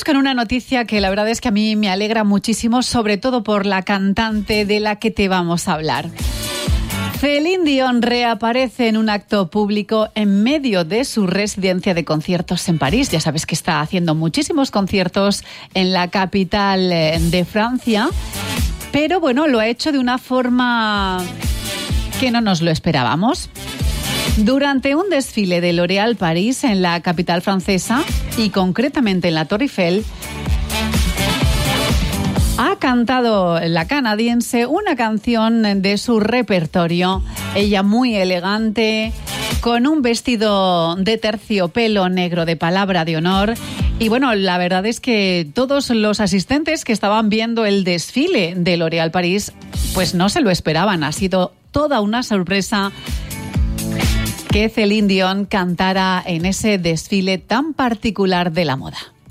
Vamos con una noticia que la verdad es que a mí me alegra muchísimo, sobre todo por la cantante de la que te vamos a hablar. Céline Dion reaparece en un acto público en medio de su residencia de conciertos en París. Ya sabes que está haciendo muchísimos conciertos en la capital de Francia, pero bueno, lo ha hecho de una forma que no nos lo esperábamos. Durante un desfile de L'Oréal París en la capital francesa y concretamente en la Torre Eiffel, ha cantado la canadiense una canción de su repertorio. Ella muy elegante, con un vestido de terciopelo negro de palabra de honor. Y bueno, la verdad es que todos los asistentes que estaban viendo el desfile de L'Oréal París, pues no se lo esperaban. Ha sido toda una sorpresa que Céline Dion cantara en ese desfile tan particular de la moda.